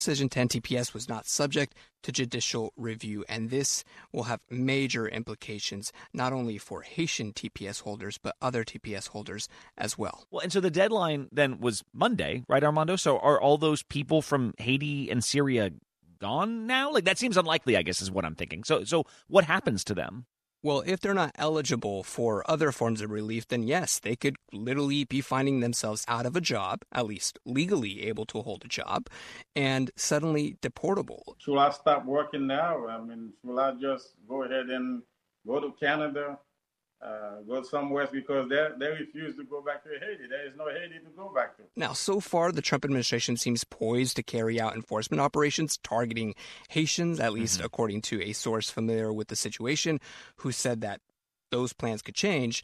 decision to end TPS was not subject to judicial review, and this will have major implications not only for Haitian TPS holders, but other TPS holders as well. Well, and so the deadline then was Monday, right, Armando? So are all those people from Haiti and Syria gone now? Like, that seems unlikely, I guess, is what I'm thinking. So what happens to them? Well, if they're not eligible for other forms of relief, then yes, they could literally be finding themselves out of a job, at least legally able to hold a job, and suddenly deportable. Should I stop working now? I mean, should I just go ahead and go to Canada, go somewhere, because they refuse to go back to Haiti. There is no Haiti to go back to. Now, so far, the Trump administration seems poised to carry out enforcement operations targeting Haitians, at least according to a source familiar with the situation, who said that those plans could change.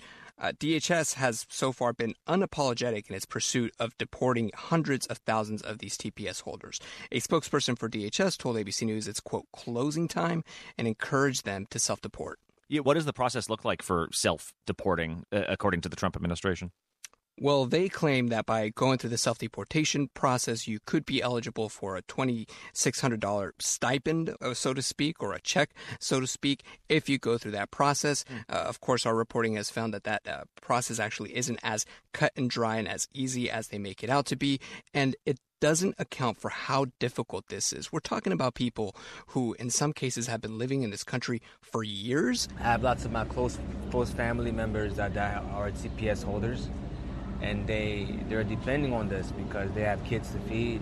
DHS has so far been unapologetic in its pursuit of deporting hundreds of thousands of these TPS holders. A spokesperson for DHS told ABC News it's, quote, closing time, and encouraged them to self-deport. Yeah, what does the process look like for self-deporting, according to the Trump administration? Well, they claim that by going through the self-deportation process, you could be eligible for a $2,600 stipend, so to speak, or a check, so to speak, if you go through that process. Of course, our reporting has found that that process actually isn't as cut and dry and as easy as they make it out to be, and it doesn't account for how difficult this is. We're talking about people who, in some cases, have been living in this country for years. I have lots of my close family members that are TPS holders, and they're depending on this because they have kids to feed,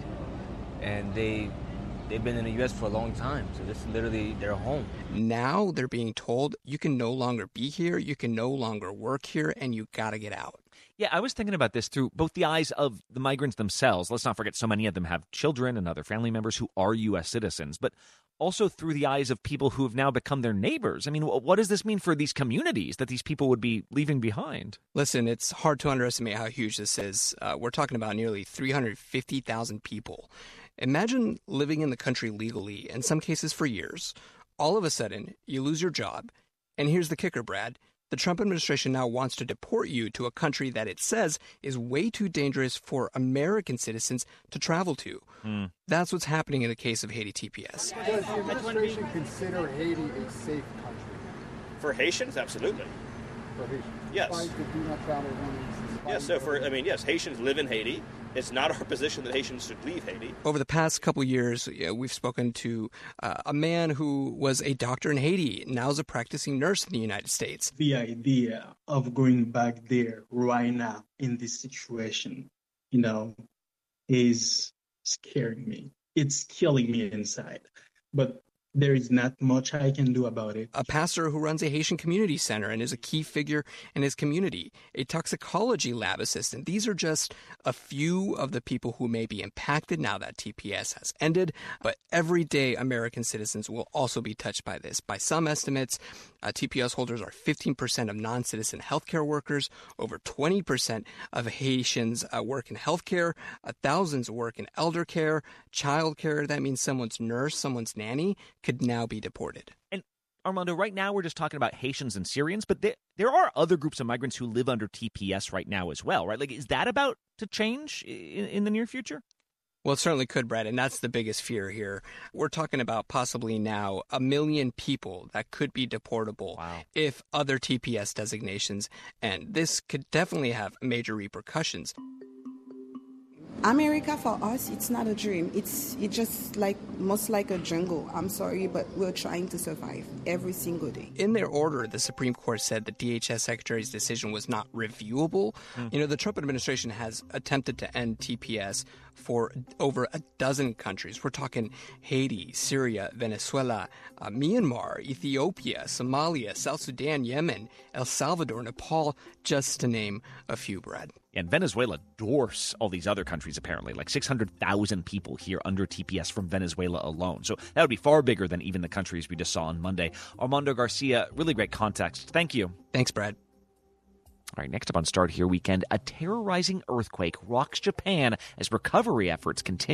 and they've been in the U.S. for a long time, so this is literally their home. Now they're being told you can no longer be here, you can no longer work here, and you gotta get out. Yeah, I was thinking about this through both the eyes of the migrants themselves. Let's not forget so many of them have children and other family members who are U.S. citizens, but also through the eyes of people who have now become their neighbors. I mean, what does this mean for these communities that these people would be leaving behind? Listen, it's hard to underestimate how huge this is. We're talking about nearly 350,000 people. Imagine living in the country legally, in some cases for years. All of a sudden, you lose your job. And here's the kicker, Brad. The Trump administration now wants to deport you to a country that it says is way too dangerous for American citizens to travel to. That's what's happening in the case of Haiti TPS. Does the administration consider Haiti a safe country? For Haitians, absolutely. For Haitians? Yes. Despite the do not travel warnings? Yes, yes, Haitians live in Haiti. It's not our position that Haitians should leave Haiti. Over the past couple of years, we've spoken to a man who was a doctor in Haiti, now is a practicing nurse in the United States. The idea of going back there right now in this situation, is scaring me. It's killing me inside. But there is not much I can do about it. A pastor who runs a Haitian community center and is a key figure in his community, a toxicology lab assistant. These are just a few of the people who may be impacted now that TPS has ended. But everyday American citizens will also be touched by this. By some estimates, TPS holders are 15% of non-citizen healthcare workers. Over 20% of Haitians work in healthcare. Thousands work in elder care, child care. That means someone's nurse, someone's nanny could now be deported. And Armando, right now we're just talking about Haitians and Syrians, but there are other groups of migrants who live under TPS right now as well, right? Like, is that about to change in the near future? Well, it certainly could, Brad, and that's the biggest fear here. We're talking about possibly now 1 million people that could be deportable if other TPS designations, and this could definitely have major repercussions. America for us, it's not a dream. It's just most like a jungle. I'm sorry, but we're trying to survive every single day. In their order, the Supreme Court said the DHS Secretary's decision was not reviewable. The Trump administration has attempted to end TPS for over a dozen countries. We're talking Haiti, Syria, Venezuela, Myanmar, Ethiopia, Somalia, South Sudan, Yemen, El Salvador, Nepal, just to name a few, Brad. And Venezuela dwarfs all these other countries, apparently. Like 600,000 people here under TPS from Venezuela alone. So that would be far bigger than even the countries we just saw on Monday. Armando Garcia, really great context. Thank you. Thanks, Brad. All right, next up on Start Here Weekend, a terrorizing earthquake rocks Japan as recovery efforts continue.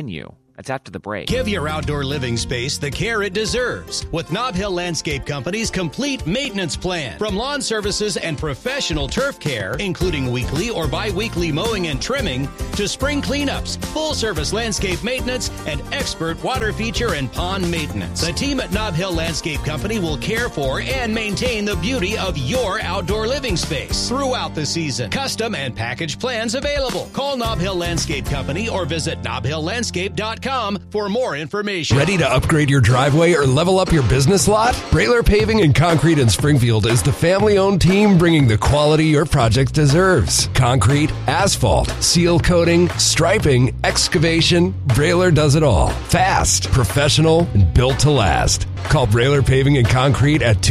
That's after the break. Give your outdoor living space the care it deserves with Nob Hill Landscape Company's complete maintenance plan. From lawn services and professional turf care, including weekly or bi-weekly mowing and trimming, to spring cleanups, full-service landscape maintenance, and expert water feature and pond maintenance. The team at Nob Hill Landscape Company will care for and maintain the beauty of your outdoor living space throughout the season. Custom and package plans available. Call Nob Hill Landscape Company or visit nobhilllandscape.com for more information. Ready to upgrade your driveway or level up your business lot? Brailer Paving and Concrete in Springfield is the family-owned team bringing the quality your project deserves. Concrete, asphalt, seal coating, striping, excavation, Brailer does it all. Fast, professional, and built to last. Call Brailer Paving and Concrete at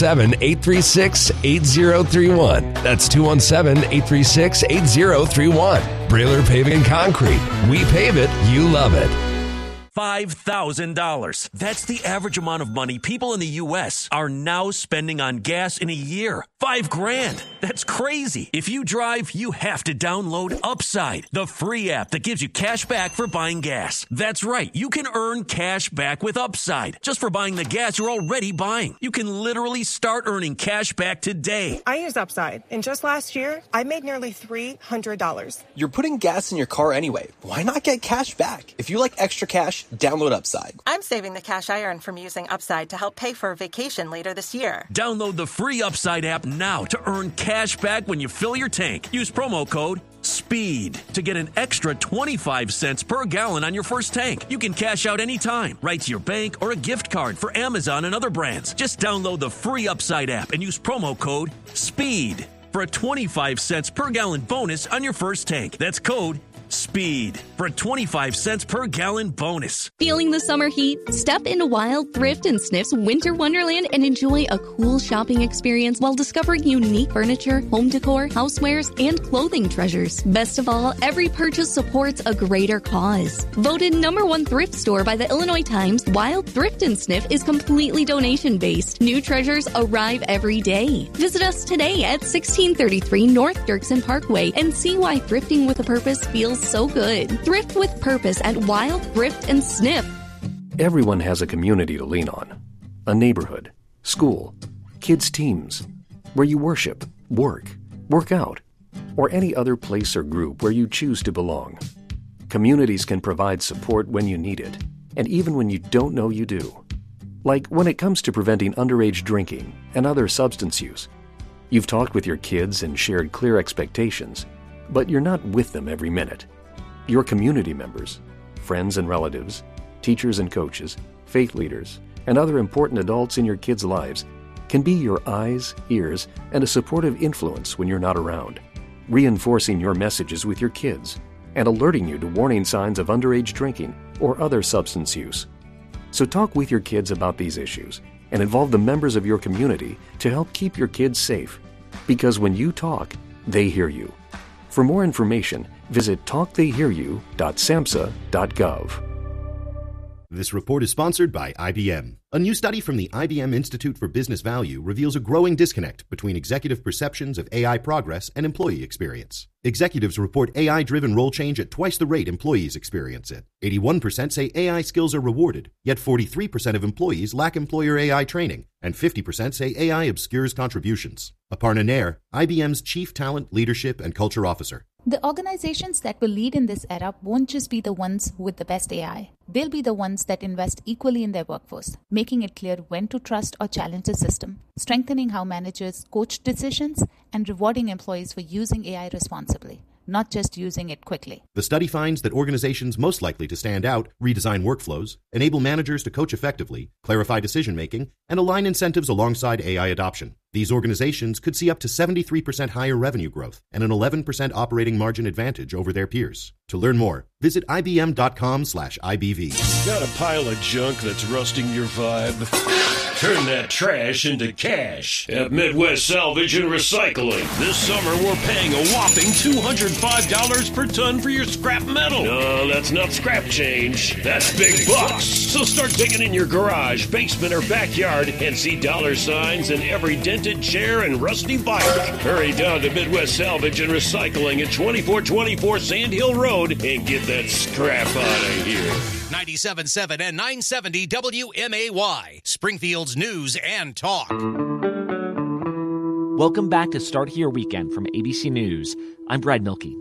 217-836-8031. That's 217-836-8031. Brailer Paving and Concrete. We pave it, you love it. $5,000. That's the average amount of money people in the U.S. are now spending on gas in a year. $5,000. That's crazy. If you drive, you have to download Upside, the free app that gives you cash back for buying gas. That's right. You can earn cash back with Upside just for buying the gas you're already buying. You can literally start earning cash back today. I use Upside, and just last year, I made nearly $300. You're putting gas in your car anyway. Why not get cash back? If you like extra cash, download Upside. I'm saving the cash I earn from using Upside to help pay for a vacation later this year. Download the free Upside app now to earn cash back when you fill your tank. Use promo code SPEED to get an extra 25 cents per gallon on your first tank. You can cash out anytime, right to your bank or a gift card for Amazon and other brands. Just download the free Upside app and use promo code SPEED for a 25 cents per gallon bonus on your first tank. That's code SPEED for a 25 cents per gallon bonus. Feeling the summer heat? Step into Wild Thrift and Sniff's Winter Wonderland and enjoy a cool shopping experience while discovering unique furniture, home decor, housewares, and clothing treasures. Best of all, every purchase supports a greater cause. Voted #1 thrift store by the Illinois Times, Wild Thrift and Sniff is completely donation-based. New treasures arrive every day. Visit us today at 1633 North Dirksen Parkway and see why thrifting with a purpose feels so good. Thrift with purpose at Wild Thrift and Sniff. Everyone has a community to lean on. A neighborhood, school, kids' teams, where you worship, work out, or any other place or group where you choose to belong. Communities can provide support when you need it, and even when you don't know you do. Like when it comes to preventing underage drinking and other substance use. You've talked with your kids and shared clear expectations, but you're not with them every minute. Your community members, friends and relatives, teachers and coaches, faith leaders, and other important adults in your kids' lives can be your eyes, ears, and a supportive influence when you're not around, reinforcing your messages with your kids and alerting you to warning signs of underage drinking or other substance use. So talk with your kids about these issues and involve the members of your community to help keep your kids safe. Because when you talk, they hear you. For more information, visit talktheyhearyou.samhsa.gov. This report is sponsored by IBM. A new study from the IBM Institute for Business Value reveals a growing disconnect between executive perceptions of AI progress and employee experience. Executives report AI-driven role change at twice the rate employees experience it. 81% say AI skills are rewarded, yet 43% of employees lack employer AI training, and 50% say AI obscures contributions. Aparna Nair, IBM's Chief Talent, Leadership, and Culture Officer. The organizations that will lead in this era won't just be the ones with the best AI. They'll be the ones that invest equally in their workforce, making it clear when to trust or challenge the system, strengthening how managers coach decisions, and rewarding employees for using AI responsibly, not just using it quickly. The study finds that organizations most likely to stand out redesign workflows, enable managers to coach effectively, clarify decision-making, and align incentives alongside AI adoption. These organizations could see up to 73% higher revenue growth and an 11% operating margin advantage over their peers. To learn more, visit ibm.com/IBV. Got a pile of junk that's rusting your vibe? Turn that trash into cash at Midwest Salvage and Recycling. This summer, we're paying a whopping $205 per ton for your scrap metal. No, that's not scrap change. That's big bucks. So start digging in your garage, basement, or backyard and see dollar signs in every dent rusted chair and rusty bike. Hurry down to Midwest Salvage and Recycling at 2424 Sand Hill Road and get that scrap out of here. 97.7 and 970 WMAY, Springfield's News and Talk. Welcome back to Start Here Weekend from ABC News. I'm Brad Milkey.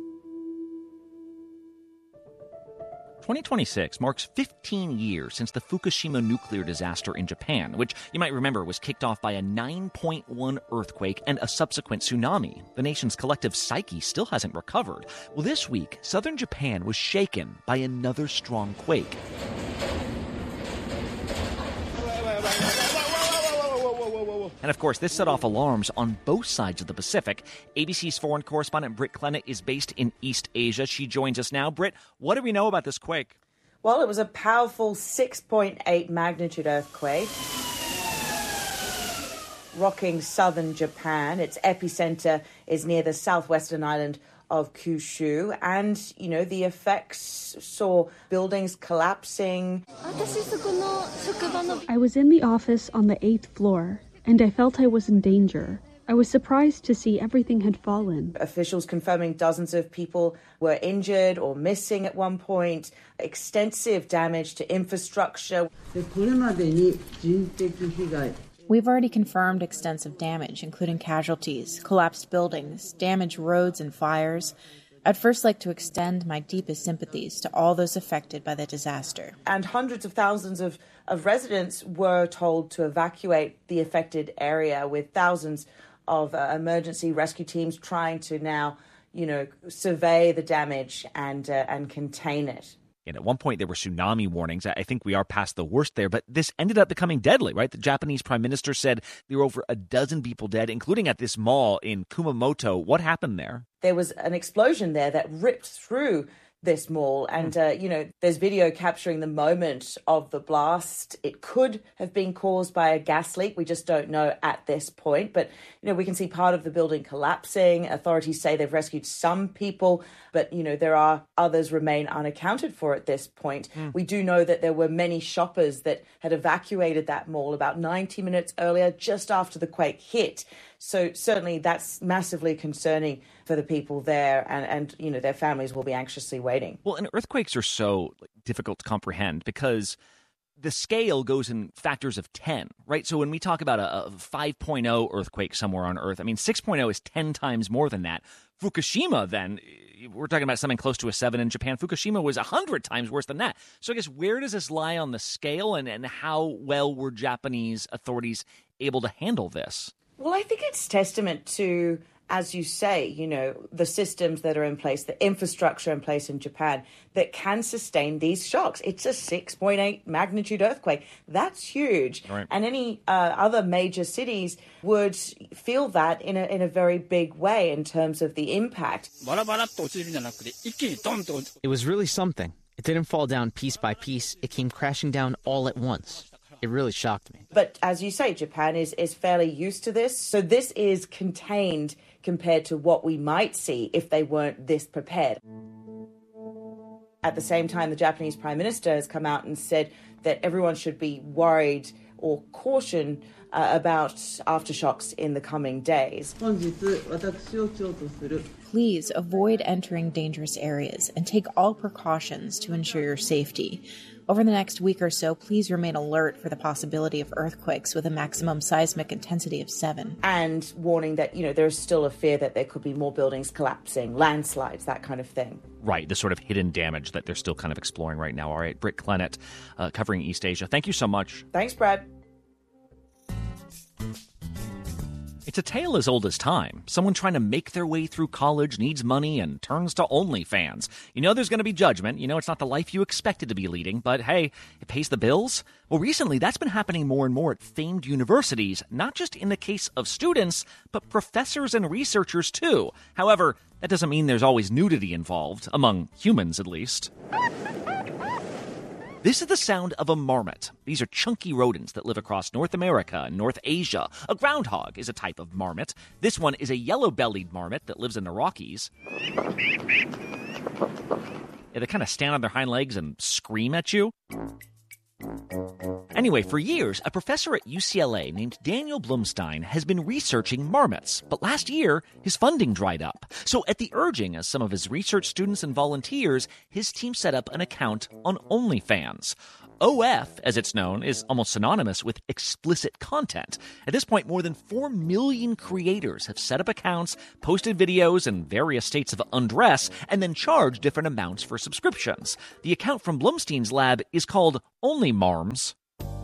2026 marks 15 years since the Fukushima nuclear disaster in Japan, which you might remember was kicked off by a 9.1 earthquake and a subsequent tsunami. The nation's collective psyche still hasn't recovered. Well, this week, southern Japan was shaken by another strong quake. And of course, this set off alarms on both sides of the Pacific. ABC's foreign correspondent Britt Clennett is based in East Asia. She joins us now. Britt, what do we know about this quake? Well, it was a powerful 6.8 magnitude earthquake, rocking southern Japan. Its epicenter is near the southwestern island of Kyushu, and, the effects saw buildings collapsing. I was in the office on the 8th floor, and I felt I was in danger. I was surprised to see everything had fallen. Officials confirming dozens of people were injured or missing at one point, extensive damage to infrastructure. We've already confirmed extensive damage, including casualties, collapsed buildings, damaged roads, and fires. I'd first like to extend my deepest sympathies to all those affected by the disaster. And hundreds of thousands of residents were told to evacuate the affected area, with thousands of emergency rescue teams trying to now, survey the damage and contain it. And at one point, there were tsunami warnings. I think we are past the worst there, but this ended up becoming deadly, right? The Japanese prime minister said there were over a dozen people dead, including at this mall in Kumamoto. What happened there? There was an explosion there that ripped through this mall. And, there's video capturing the moment of the blast. It could have been caused by a gas leak. We just don't know at this point. But, we can see part of the building collapsing. Authorities say they've rescued some people, but, there are others remain unaccounted for at this point. We do know that there were many shoppers that had evacuated that mall about 90 minutes earlier, just after the quake hit. So certainly that's massively concerning for the people there, and their families will be anxiously waiting. Well, and earthquakes are so difficult to comprehend because the scale goes in factors of 10, right? So when we talk about a 5.0 earthquake somewhere on Earth, 6.0 is 10 times more than that. Fukushima, then, we're talking about something close to a 7 in Japan. Fukushima was 100 times worse than that. So I guess where does this lie on the scale, and how well were Japanese authorities able to handle this? Well, I think it's testament to, as you say, the systems that are in place, the infrastructure in place in Japan that can sustain these shocks. It's a 6.8 magnitude earthquake. That's huge. Right. And any other major cities would feel that in a very big way in terms of the impact. It was really something. It didn't fall down piece by piece. It came crashing down all at once. It really shocked me. But as you say, Japan is fairly used to this. So this is contained compared to what we might see if they weren't this prepared. At the same time, the Japanese Prime Minister has come out and said that everyone should be worried or caution about aftershocks in the coming days. Please avoid entering dangerous areas and take all precautions to ensure your safety. Over the next week or so, please remain alert for the possibility of earthquakes with a maximum seismic intensity of 7. And warning that, there's still a fear that there could be more buildings collapsing, landslides, that kind of thing. Right, the sort of hidden damage that they're still kind of exploring right now. All right, Britt Clennett, covering East Asia. Thank you so much. Thanks, Brad. It's a tale as old as time. Someone trying to make their way through college needs money and turns to OnlyFans. There's going to be judgment. It's not the life you expected to be leading, but hey, it pays the bills. Well, recently, that's been happening more and more at famed universities, not just in the case of students, but professors and researchers too. However, that doesn't mean there's always nudity involved, among humans at least. This is the sound of a marmot. These are chunky rodents that live across North America and North Asia. A groundhog is a type of marmot. This one is a yellow-bellied marmot that lives in the Rockies. Yeah, they kind of stand on their hind legs and scream at you. And Anyway, for years, a professor at UCLA named Daniel Blumstein has been researching marmots, but last year, his funding dried up. So at the urging of some of his research students and volunteers, his team set up an account on OnlyFans. OF, as it's known, is almost synonymous with explicit content. At this point, more than 4 million creators have set up accounts, posted videos in various states of undress, and then charged different amounts for subscriptions. The account from Blumstein's lab is called OnlyMarms.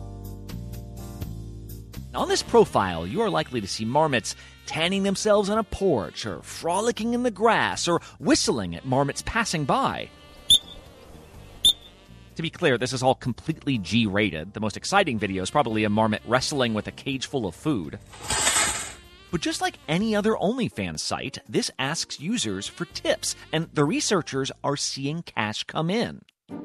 On this profile, you are likely to see marmots tanning themselves on a porch, or frolicking in the grass, or whistling at marmots passing by. To be clear, this is all completely G-rated. The most exciting video is probably a marmot wrestling with a cage full of food. But just like any other OnlyFans site, this asks users for tips, and the researchers are seeing cash come in.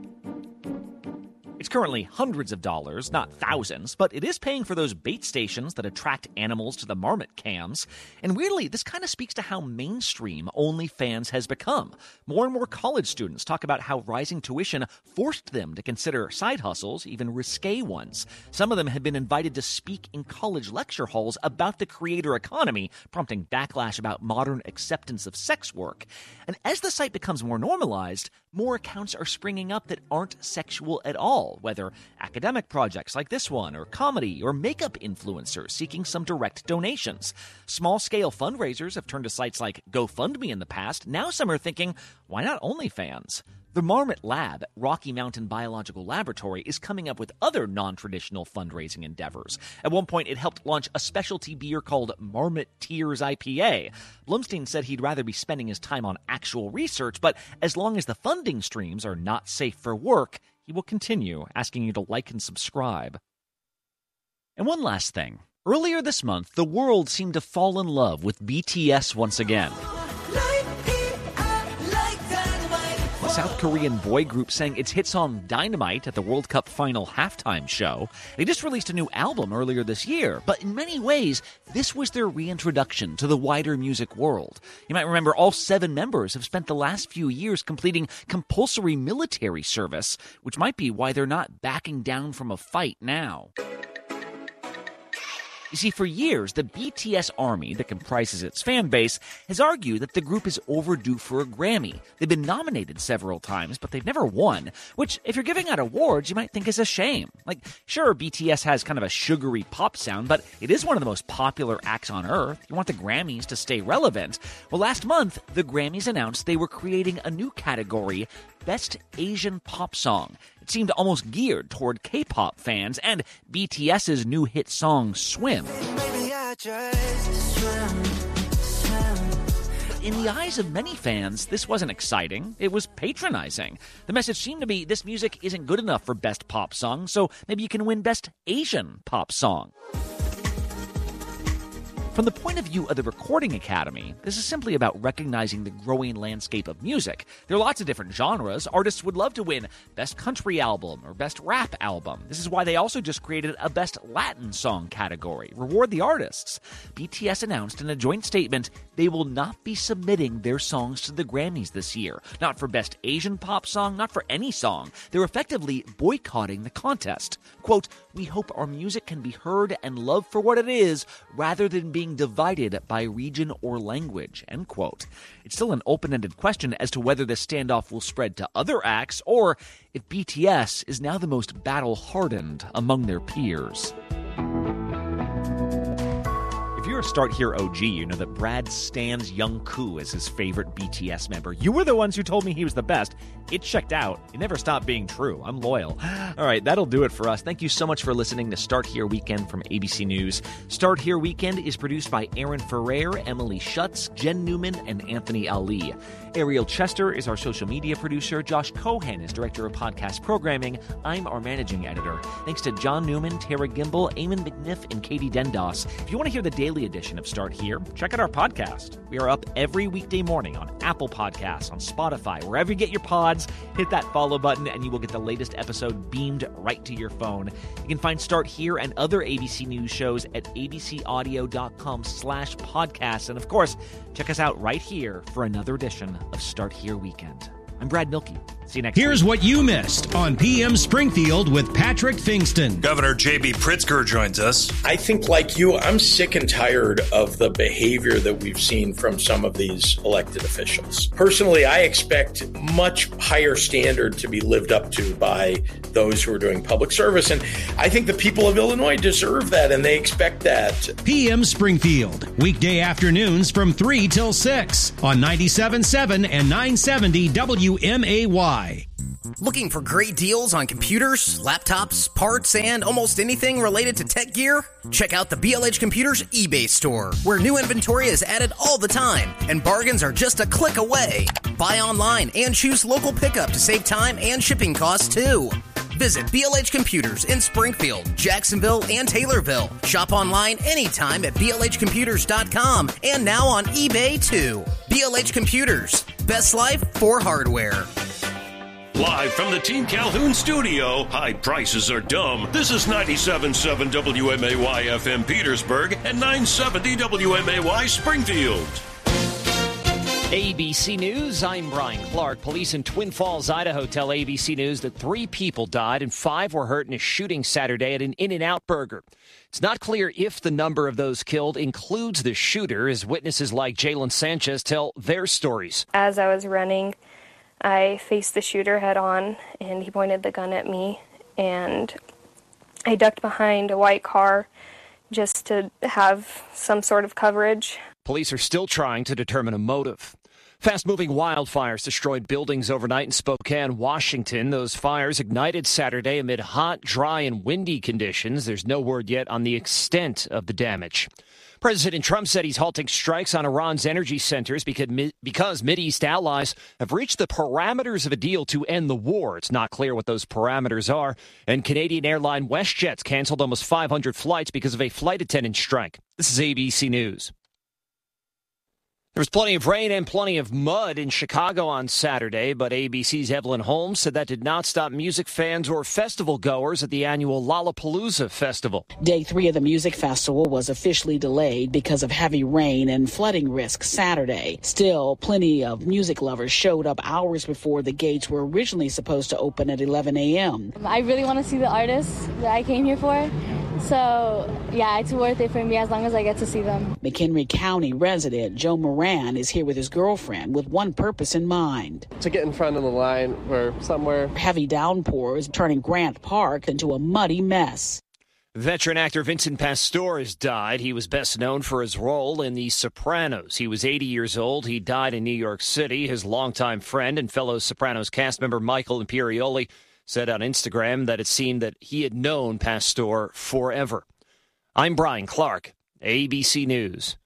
It's currently hundreds of dollars, not thousands, but it is paying for those bait stations that attract animals to the marmot cams. And weirdly, this kind of speaks to how mainstream OnlyFans has become. More and more college students talk about how rising tuition forced them to consider side hustles, even risque ones. Some of them have been invited to speak in college lecture halls about the creator economy, prompting backlash about modern acceptance of sex work. And as the site becomes more normalized, more accounts are springing up that aren't sexual at all, whether academic projects like this one, or comedy, or makeup influencers seeking some direct donations. Small-scale fundraisers have turned to sites like GoFundMe in the past. Now some are thinking, why not OnlyFans? The Marmot Lab at Rocky Mountain Biological Laboratory is coming up with other non-traditional fundraising endeavors. At one point, it helped launch a specialty beer called Marmot Tears IPA. Blumstein said he'd rather be spending his time on actual research, but as long as the funding streams are not safe for work, he will continue asking you to like and subscribe. And one last thing. Earlier this month, the world seemed to fall in love with BTS once again. The South Korean boy group sang its hit song Dynamite at the World Cup final halftime show. They just released a new album earlier this year, but in many ways, this was their reintroduction to the wider music world. You might remember all 7 members have spent the last few years completing compulsory military service, which might be why they're not backing down from a fight now. You see, for years, the BTS army that comprises its fan base has argued that the group is overdue for a Grammy. They've been nominated several times, but they've never won, which, if you're giving out awards, you might think is a shame. Like, sure, BTS has kind of a sugary pop sound, but it is one of the most popular acts on Earth. You want the Grammys to stay relevant. Well, last month, the Grammys announced they were creating a new category, Best Asian Pop Song. It seemed almost geared toward K-pop fans and BTS's new hit song, Swim. In the eyes of many fans, this wasn't exciting. It was patronizing. The message seemed to be this music isn't good enough for Best Pop Song, so maybe you can win Best Asian Pop Song. From the point of view of the Recording Academy, this is simply about recognizing the growing landscape of music. There are lots of different genres. Artists would love to win Best Country Album or Best Rap Album. This is why they also just created a Best Latin Song category. Reward the artists. BTS announced in a joint statement they will not be submitting their songs to the Grammys this year. Not for Best Asian Pop Song, not for any song. They're effectively boycotting the contest. Quote, "We hope our music can be heard and loved for what it is, rather than being divided by region or language," end quote. It's still an open-ended question as to whether this standoff will spread to other acts or if BTS is now the most battle-hardened among their peers. If you're a Start Here OG, you know that Brad stands Jungkook as his favorite BTS member. You were the ones who told me he was the best. It checked out. It never stopped being true. I'm loyal. All right, that'll do it for us. Thank you so much for listening to Start Here Weekend from ABC News. Start Here Weekend is produced by Aaron Ferrer, Emily Schutz, Jen Newman, and Anthony Ali. Ariel Chester is our social media producer. Josh Cohen is director of podcast programming. I'm our managing editor. Thanks to John Newman, Tara Gimbel, Eamon McNiff, and Katie Dendos. If you want to hear the daily edition of Start Here, check out our podcast. We are up every weekday morning on Apple Podcasts, on Spotify, wherever you get your pods. Hit that follow button and you will get the latest episode beamed right to your phone. You can find Start Here and other ABC News shows at abcaudio.com/podcasts. And of course, check us out right here for another edition of Start Here Weekend. I'm Brad Milkey. See you next Here's week. what you missed on PM Springfield with Patrick Fingston. Governor J.B. Pritzker joins us. I think, like you, I'm sick and tired of the behavior that we've seen from some of these elected officials. Personally, I expect much higher standard to be lived up to by those who are doing public service. And I think the people of Illinois deserve that, and they expect that. PM Springfield, weekday afternoons from 3 till 6 on 97.7 and 970 WMAY. Looking for great deals on computers, laptops, parts, and almost anything related to tech gear? Check out the BLH Computers eBay store, where new inventory is added all the time, and bargains are just a click away. Buy online and choose local pickup to save time and shipping costs, too. Visit BLH Computers in Springfield, Jacksonville, and Taylorville. Shop online anytime at blhcomputers.com and now on eBay, too. BLH Computers. Best life for hardware. Live from the Team Calhoun studio, high prices are dumb. This is 97.7 WMAY FM Petersburg and 970 WMAY Springfield. ABC News, I'm Brian Clark. Police in Twin Falls, Idaho tell ABC News that 3 people died and 5 were hurt in a shooting Saturday at an In-N-Out Burger. It's not clear if the number of those killed includes the shooter, as witnesses like Jalen Sanchez tell their stories. As I was running, I faced the shooter head on, and he pointed the gun at me, and I ducked behind a white car just to have some sort of coverage. Police are still trying to determine a motive. Fast-moving wildfires destroyed buildings overnight in Spokane, Washington. Those fires ignited Saturday amid hot, dry, and windy conditions. There's no word yet on the extent of the damage. President Trump said he's halting strikes on Iran's energy centers because Mideast allies have reached the parameters of a deal to end the war. It's not clear what those parameters are. And Canadian airline WestJet's canceled almost 500 flights because of a flight attendant strike. This is ABC News. There was plenty of rain and plenty of mud in Chicago on Saturday, but ABC's Evelyn Holmes said that did not stop music fans or festival goers at the annual Lollapalooza Festival. Day 3 of the music festival was officially delayed because of heavy rain and flooding risks Saturday. Still, plenty of music lovers showed up hours before the gates were originally supposed to open at 11 a.m. I really want to see the artists that I came here for. So, yeah, it's worth it for me as long as I get to see them. McHenry County resident Joe Moran is here with his girlfriend with one purpose in mind. To get in front of the line or somewhere. Heavy downpours turning Grant Park into a muddy mess. Veteran actor Vincent Pastore has died. He was best known for his role in The Sopranos. He was 80 years old. He died in New York City. His longtime friend and fellow Sopranos cast member Michael Imperioli said on Instagram that it seemed that he had known Pastore forever. I'm Brian Clark, ABC News.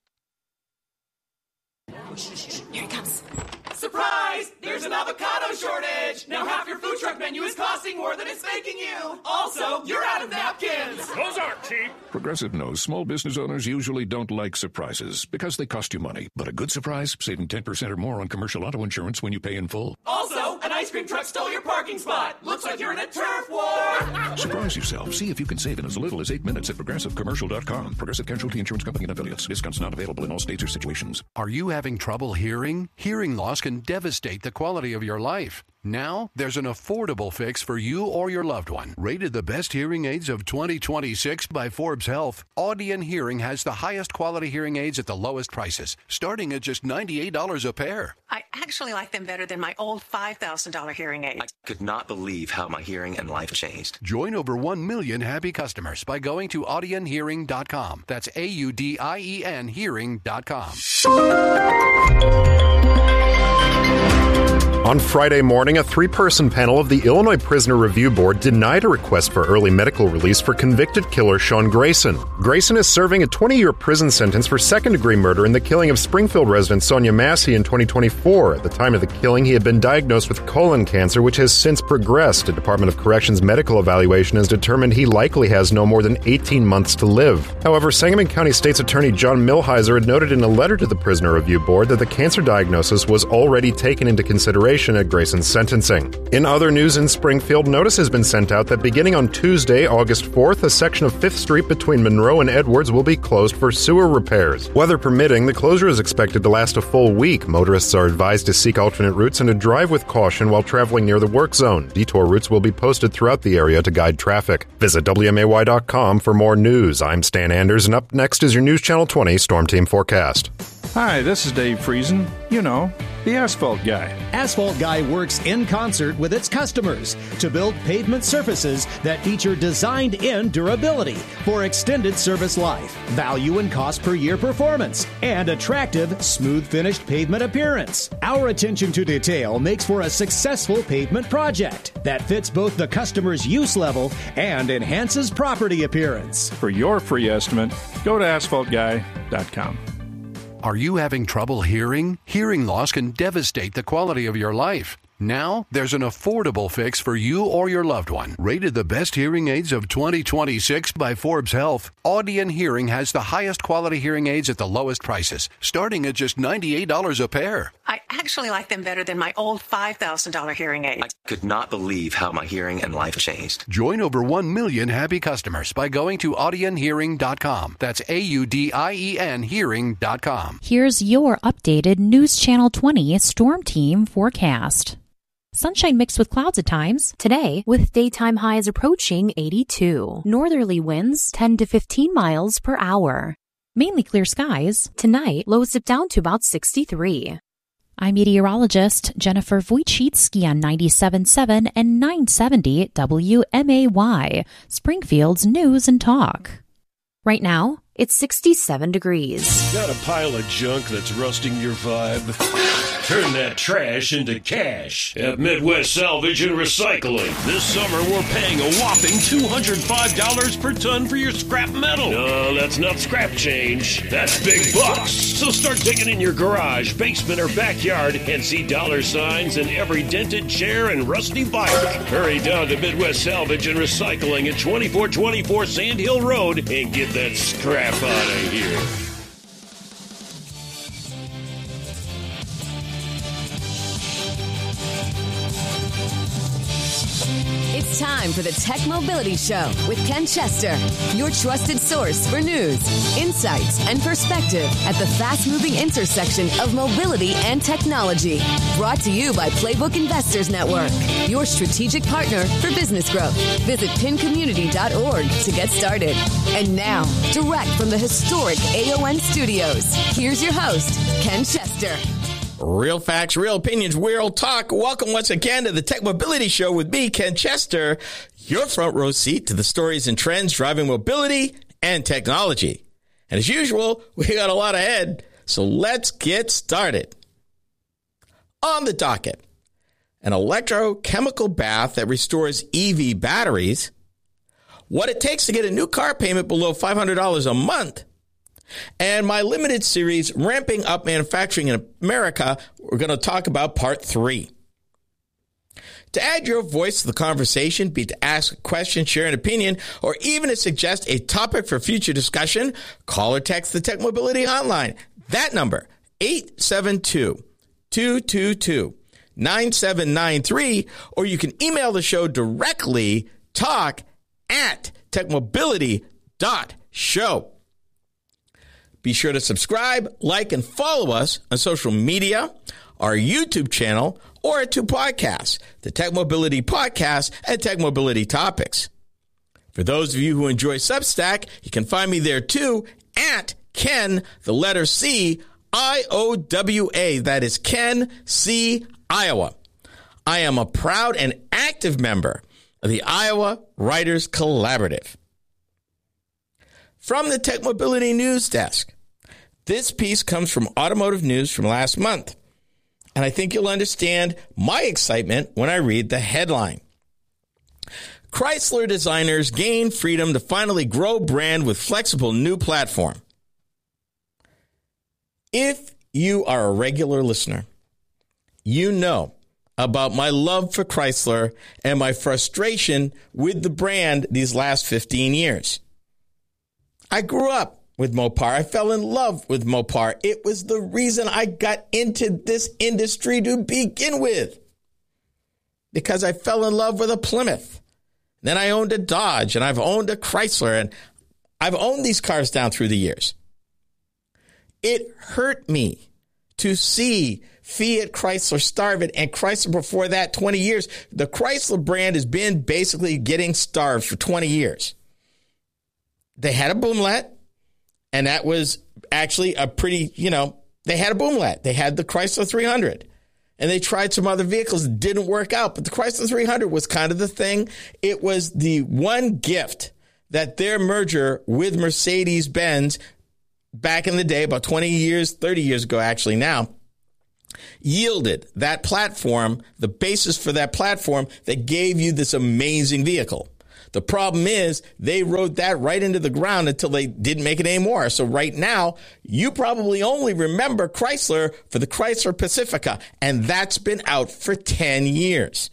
Here it comes. Surprise! There's an avocado shortage! Now half your food truck menu is costing more than it's making you! Also, you're out of napkins! Those aren't cheap! Progressive knows small business owners usually don't like surprises because they cost you money. But a good surprise, saving 10% or more on commercial auto insurance when you pay in full. Also, an ice cream truck stole your parking spot! Looks like you're in a turf war! Surprise yourself. See if you can save in as little as 8 minutes at ProgressiveCommercial.com. Progressive Casualty Insurance Company and Affiliates. Discounts not available in all states or situations. Are you having trouble hearing? Hearing loss can devastate the quality of your life. Now, there's an affordable fix for you or your loved one. Rated the best hearing aids of 2026 by Forbes Health, Audion Hearing has the highest quality hearing aids at the lowest prices, starting at just $98 a pair. I actually like them better than my old $5,000 hearing aid. I could not believe how my hearing and life changed. Join over 1 million happy customers by going to audionhearing.com. That's AUDIEN hearing.com. On Friday morning, a 3-person panel of the Illinois Prisoner Review Board denied a request for early medical release for convicted killer Sean Grayson. Grayson is serving a 20-year prison sentence for second-degree murder in the killing of Springfield resident Sonia Massey in 2024. At the time of the killing, he had been diagnosed with colon cancer, which has since progressed. A Department of Corrections medical evaluation has determined he likely has no more than 18 months to live. However, Sangamon County State's Attorney John Milhiser had noted in a letter to the Prisoner Review Board that the cancer diagnosis was already taken into consideration information at Grayson's sentencing. In other news in Springfield, notice has been sent out that beginning on Tuesday, August 4th, a section of 5th Street between Monroe and Edwards will be closed for sewer repairs. Weather permitting, the closure is expected to last a full week. Motorists are advised to seek alternate routes and to drive with caution while traveling near the work zone. Detour routes will be posted throughout the area to guide traffic. Visit WMAY.com for more news. I'm Stan Anders, and up next is your News Channel 20 Storm Team Forecast. Hi, this is Dave Friesen. You know, the asphalt guy. Asphalt Guy works in concert with its customers to build pavement surfaces that feature designed-in durability for extended service life, value and cost per year performance, and attractive, smooth-finished pavement appearance. Our attention to detail makes for a successful pavement project that fits both the customer's use level and enhances property appearance. For your free estimate, go to asphaltguy.com. Are you having trouble hearing? Hearing loss can devastate the quality of your life. Now, there's an affordable fix for you or your loved one. Rated the best hearing aids of 2026 by Forbes Health, Audion Hearing has the highest quality hearing aids at the lowest prices, starting at just $98 a pair. I actually like them better than my old $5,000 hearing aid. I could not believe how my hearing and life changed. Join over 1 million happy customers by going to audionhearing.com. That's AUDIEN hearing.com. Here's your updated News Channel 20 Storm Team forecast. Sunshine mixed with clouds at times. Today, with daytime highs approaching 82. Northerly winds 10 to 15 miles per hour. Mainly clear skies. Tonight, lows dip down to about 63. I'm meteorologist Jennifer Wojcicki on 97.7 and 970 WMAY, Springfield's News and Talk. Right now, it's 67 degrees. Got a pile of junk that's rusting your vibe? Turn that trash into cash at Midwest Salvage and Recycling. This summer, we're paying a whopping $205 per ton for your scrap metal. No, that's not scrap change. That's big bucks. So start digging in your garage, basement, or backyard and see dollar signs in every dented chair and rusty bike. Hurry down to Midwest Salvage and Recycling at 2424 Sand Hill Road and get that scrap out of here. It's time for the Tech Mobility Show with Ken Chester, your trusted source for news, insights, and perspective at the fast-moving intersection of mobility and technology. Brought to you by Playbook Investors Network, your strategic partner for business growth. Visit pincommunity.org to get started. And now, direct from the historic AON studios, here's your host, Ken Chester. Real facts, real opinions, real talk. Welcome once again to the Tech Mobility Show with me, Ken Chester, your front row seat to the stories and trends driving mobility and technology. And as usual, we got a lot ahead, so let's get started. On the docket, an electrochemical bath that restores EV batteries, what it takes to get a new car payment below $500 a month, and my limited series, Ramping Up Manufacturing in America, we're going to talk about part 3. To add your voice to the conversation, be it to ask a question, share an opinion, or even to suggest a topic for future discussion, call or text the Tech Mobility Hotline. That number, 872-222-9793, or you can email the show directly, talk@techmobility.show. Be sure to subscribe, like, and follow us on social media, our YouTube channel, or our 2 podcasts, the Tech Mobility Podcast and Tech Mobility Topics. For those of you who enjoy Substack, you can find me there too at Ken, the letter C, IOWA. That is Ken C. Iowa. I am a proud and active member of the Iowa Writers Collaborative. From the Tech Mobility News Desk, this piece comes from Automotive News from last month, and I think you'll understand my excitement when I read the headline. Chrysler designers gain freedom to finally grow brand with flexible new platform. If you are a regular listener, you know about my love for Chrysler and my frustration with the brand these last 15 years. I grew up with Mopar. I fell in love with Mopar. It was the reason I got into this industry to begin with. because I fell in love with a Plymouth. Then I owned a Dodge, and I've owned a Chrysler, and I've owned these cars down through the years. It hurt me to see Fiat Chrysler starve it, and Chrysler before that 20 years. The Chrysler brand has been basically getting starved for 20 years. They had a boomlet, and that was actually a pretty, they had a boomlet. They had the Chrysler 300. And they tried some other vehicles. It didn't work out. But the Chrysler 300 was kind of the thing. It was the one gift that their merger with Mercedes-Benz back in the day, about 20 years, 30 years ago actually now, yielded that platform, the basis for that platform that gave you this amazing vehicle. The problem is they rode that right into the ground until they didn't make it anymore. So right now, you probably only remember Chrysler for the Chrysler Pacifica, and that's been out for 10 years.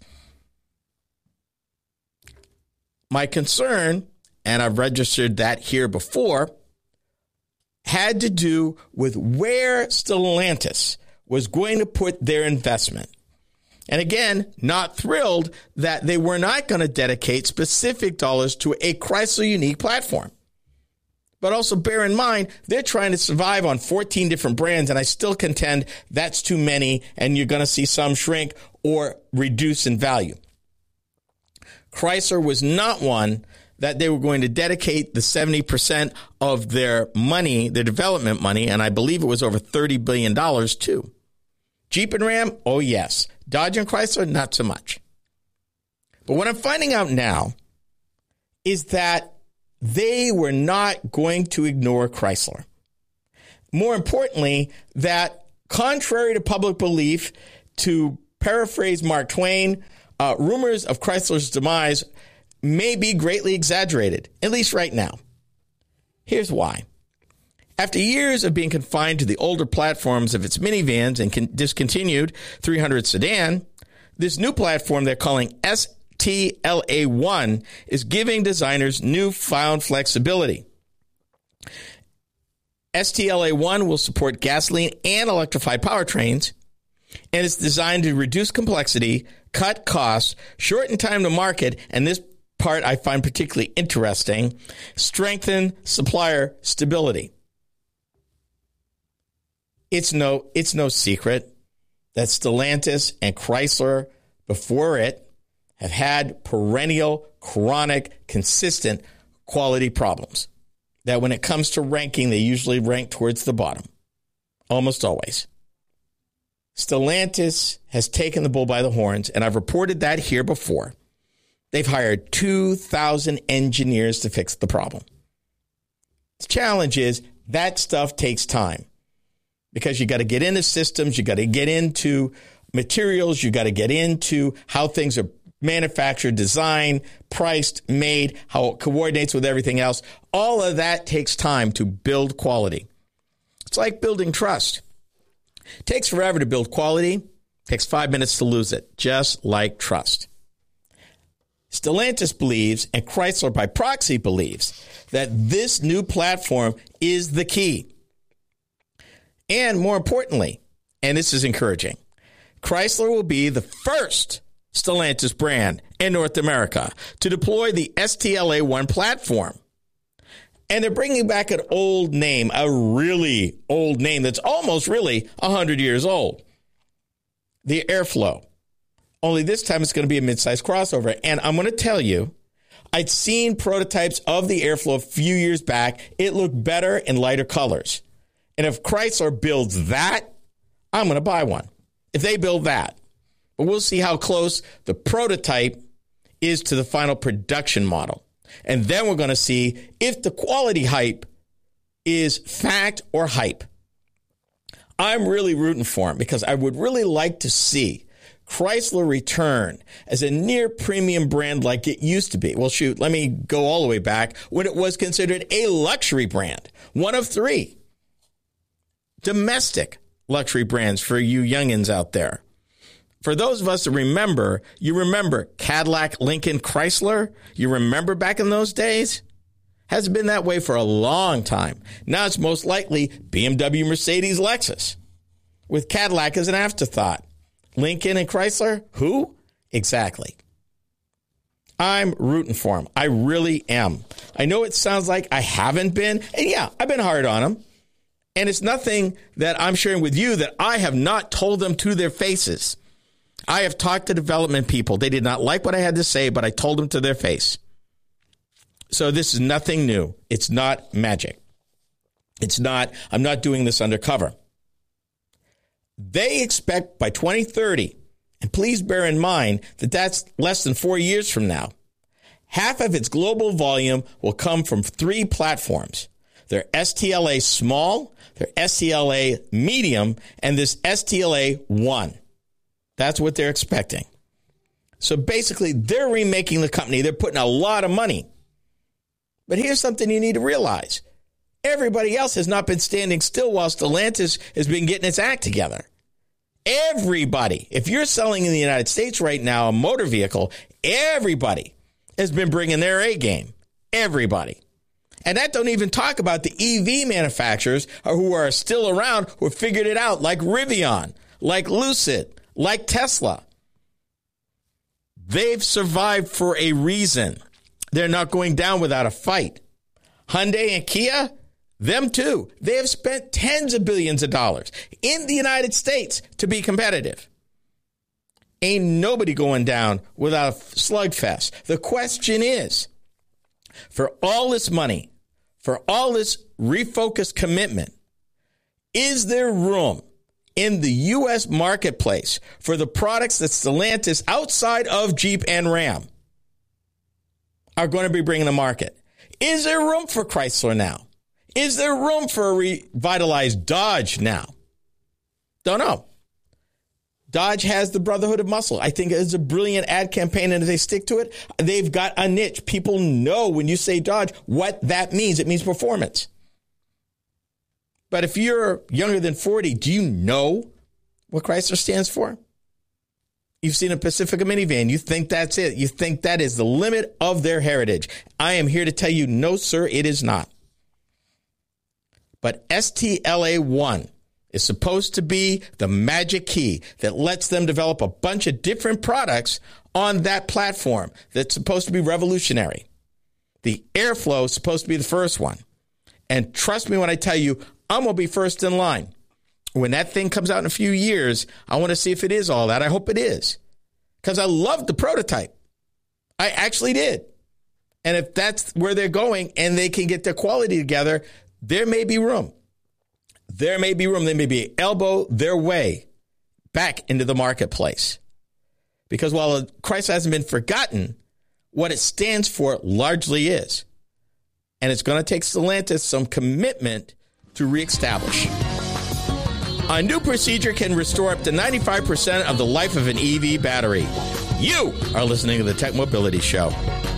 My concern, and I've registered that here before, had to do with where Stellantis was going to put their investment. And again, not thrilled that they were not going to dedicate specific dollars to a Chrysler unique platform. But also bear in mind, they're trying to survive on 14 different brands, and I still contend that's too many, and you're going to see some shrink or reduce in value. Chrysler was not one that they were going to dedicate the 70% of their money, their development money, and I believe it was over $30 billion to. Jeep and Ram, oh yes. Dodge and Chrysler, not so much. But what I'm finding out now is that they were not going to ignore Chrysler. More importantly, that contrary to public belief, to paraphrase Mark Twain, rumors of Chrysler's demise may be greatly exaggerated, at least right now. Here's why. After years of being confined to the older platforms of its minivans and discontinued 300 sedan, this new platform they're calling STLA1 is giving designers newfound flexibility. STLA1 will support gasoline and electrified powertrains, and it's designed to reduce complexity, cut costs, shorten time to market, and this part I find particularly interesting, strengthen supplier stability. It's no secret that Stellantis and Chrysler before it have had perennial, chronic, consistent quality problems. That when it comes to ranking, they usually rank towards the bottom. Almost always. Stellantis has taken the bull by the horns, and I've reported that here before. They've hired 2,000 engineers to fix the problem. The challenge is that stuff takes time. Because you got to get into systems, you got to get into materials, you got to get into how things are manufactured, designed, priced, made, how it coordinates with everything else. All of that takes time to build quality. It's like building trust. It takes forever to build quality. It takes 5 minutes to lose it, just like trust. Stellantis believes, and Chrysler by proxy believes, that this new platform is the key. And more importantly, and this is encouraging, Chrysler will be the first Stellantis brand in North America to deploy the STLA1 platform. And they're bringing back an old name, a really old name that's almost really 100 years old. The Airflow. Only this time it's going to be a midsize crossover. And I'm going to tell you, I'd seen prototypes of the Airflow a few years back. It looked better in lighter colors. And if Chrysler builds that, I'm going to buy one. If they build that. But we'll see how close the prototype is to the final production model. And then we're going to see if the quality hype is fact or hype. I'm really rooting for him because I would really like to see Chrysler return as a near premium brand like it used to be. Well, shoot, let me go all the way back when it was considered a luxury brand, one of three domestic luxury brands for you youngins out there. For those of us that remember, you remember Cadillac, Lincoln, Chrysler? You remember back in those days? Hasn't been that way for a long time. Now it's most likely BMW, Mercedes, Lexus, with Cadillac as an afterthought. Lincoln and Chrysler, who? Exactly. I'm rooting for him. I really am. I know it sounds like I haven't been. And yeah, I've been hard on him. And it's nothing that I'm sharing with you that I have not told them to their faces. I have talked to development people. They did not like what I had to say, but I told them to their face. So this is nothing new. It's not magic. It's not, I'm not doing this undercover. They expect by 2030, and please bear in mind that that's less than 4 years from now, half of its global volume will come from 3 platforms. Their STLA Small, their STLA Medium, and this STLA 1. That's what they're expecting. So basically, they're remaking the company. They're putting a lot of money. But here's something you need to realize. Everybody else has not been standing still while Stellantis has been getting its act together. Everybody, if you're selling in the United States right now a motor vehicle, everybody has been bringing their A game. Everybody. And that don't even talk about the EV manufacturers who are still around, who have figured it out, like Rivian, like Lucid, like Tesla. They've survived for a reason. They're not going down without a fight. Hyundai and Kia, them too. They have spent tens of billions of dollars in the United States to be competitive. Ain't nobody going down without a slugfest. The question is, for all this money, for all this refocused commitment, is there room in the U.S. marketplace for the products that Stellantis, outside of Jeep and Ram, are going to be bringing to market? Is there room for Chrysler now? Is there room for a revitalized Dodge now? Don't know. Dodge has the Brotherhood of Muscle. I think it's a brilliant ad campaign, and if they stick to it, they've got a niche. People know when you say Dodge what that means. It means performance. But if you're younger than 40, do you know what Chrysler stands for? You've seen a Pacifica minivan. You think that's it. You think that is the limit of their heritage. I am here to tell you, no, sir, it is not. But STLA 1 is supposed to be the magic key that lets them develop a bunch of different products on that platform that's supposed to be revolutionary. The Airflow is supposed to be the first one. And trust me when I tell you, I'm going to be first in line. When that thing comes out in a few years, I want to see if it is all that. I hope it is. Because I loved the prototype. I actually did. And if that's where they're going and they can get their quality together, there may be room. There may be room. They may be elbow their way back into the marketplace. Because while Chrysler hasn't been forgotten, what it stands for largely is. And it's going to take Stellantis some commitment to reestablish. A new procedure can restore up to 95% of the life of an EV battery. You are listening to the Tech Mobility Show.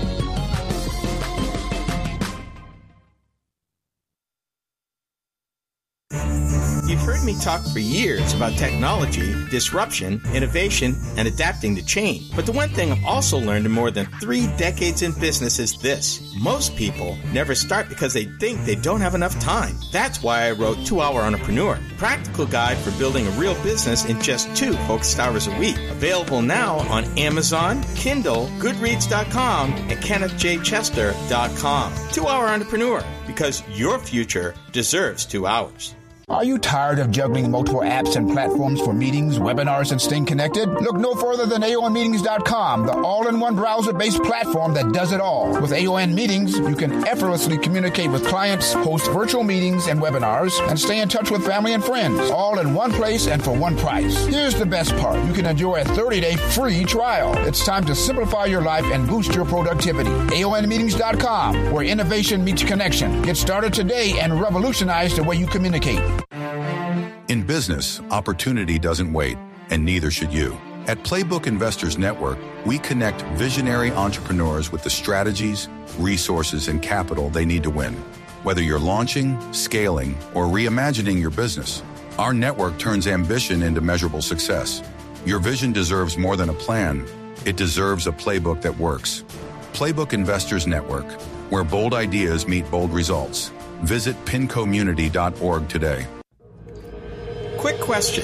You've heard me talk for years about technology, disruption, innovation, and adapting to change. But the one thing I've also learned in more than 3 decades in business is this. Most people never start because they think they don't have enough time. That's why I wrote 2 Hour Entrepreneur, practical guide for building a real business in just 2 focused hours a week. Available now on Amazon, Kindle, Goodreads.com, and KennethJChester.com. 2 Hour Entrepreneur, because your future deserves 2 hours. Are you tired of juggling multiple apps and platforms for meetings, webinars, and staying connected? Look no further than AONmeetings.com, the all-in-one browser-based platform that does it all. With AON Meetings, you can effortlessly communicate with clients, host virtual meetings and webinars, and stay in touch with family and friends, all in one place and for one price. Here's the best part. You can enjoy a 30-day free trial. It's time to simplify your life and boost your productivity. AONmeetings.com, where innovation meets connection. Get started today and revolutionize the way you communicate. In business, opportunity doesn't wait, and neither should you. At Playbook Investors Network, we connect visionary entrepreneurs with the strategies, resources, and capital they need to win. Whether you're launching, scaling, or reimagining your business, our network turns ambition into measurable success. Your vision deserves more than a plan. It deserves a playbook that works. Playbook Investors Network, where bold ideas meet bold results. Visit pincommunity.org today. Quick question.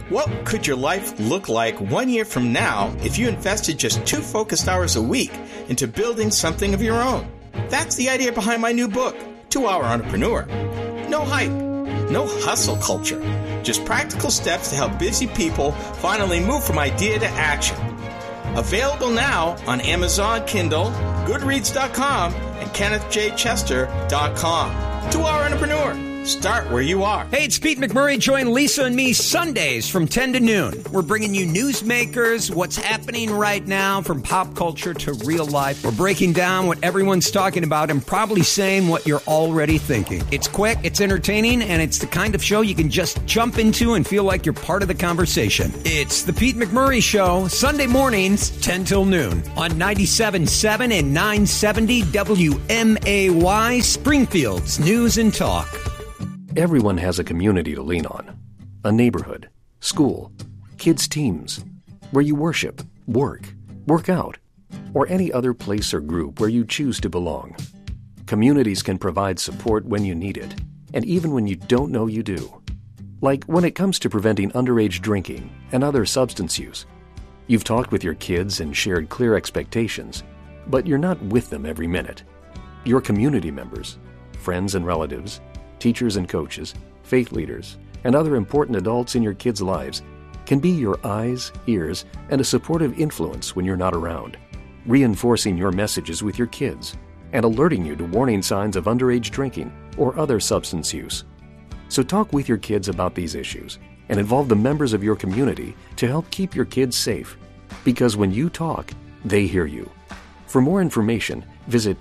What could your life look like 1 year from now if you invested just 2 focused hours a week into building something of your own? That's the idea behind my new book, 2 Hour Entrepreneur. No hype, no hustle culture, just practical steps to help busy people finally move from idea to action. Available now on Amazon Kindle, Goodreads.com, and KennethJChester.com. 2 Hour Entrepreneur. Start where you are. Hey, it's Pete McMurray. Join Lisa and me Sundays from 10 to noon. We're bringing you newsmakers, what's happening right now from pop culture to real life. We're breaking down what everyone's talking about and probably saying what you're already thinking. It's quick, it's entertaining, and it's the kind of show you can just jump into and feel like you're part of the conversation. It's the Pete McMurray Show, Sunday mornings, 10 till noon on 97.7 and 970 WMAY, Springfield's News and Talk. Everyone has a community to lean on. A neighborhood, school, kids' teams, where you worship, work out, or any other place or group where you choose to belong. Communities can provide support when you need it, and even when you don't know you do. Like when it comes to preventing underage drinking and other substance use. You've talked with your kids and shared clear expectations, but you're not with them every minute. Your community members, friends and relatives, teachers and coaches, faith leaders, and other important adults in your kids' lives can be your eyes, ears, and a supportive influence when you're not around, reinforcing your messages with your kids and alerting you to warning signs of underage drinking or other substance use. So talk with your kids about these issues and involve the members of your community to help keep your kids safe. Because when you talk, they hear you. For more information, visit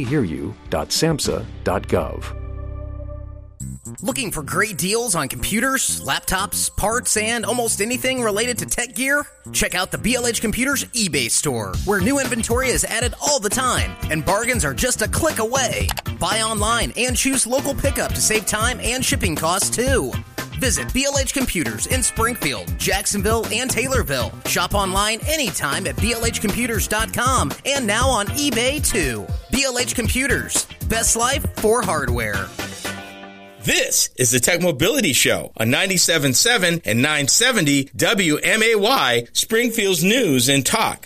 talktheyhearyou.samhsa.gov. Looking for great deals on computers, laptops, parts, and almost anything related to tech gear? Check out the BLH Computers eBay store, where new inventory is added all the time, and bargains are just a click away. Buy online and choose local pickup to save time and shipping costs, too. Visit BLH Computers in Springfield, Jacksonville, and Taylorville. Shop online anytime at blhcomputers.com and now on eBay, too. BLH Computers. Best life for hardware. This is the Tech Mobility Show on 97.7 and 970 WMAY, Springfield's News and Talk.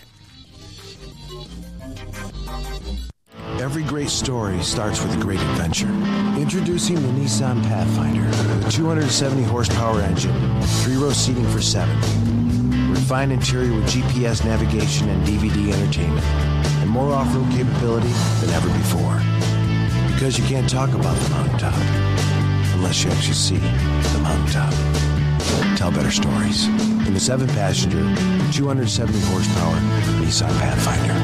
Every great story starts with a great adventure. Introducing the Nissan Pathfinder, with a 270 horsepower engine, 3-row seating for 7, refined interior with GPS navigation and DVD entertainment, and more off-road capability than ever before. Because you can't talk about the mountaintop unless you actually see the mountaintop. Tell better stories in the 7-passenger, 270 horsepower Nissan Pathfinder.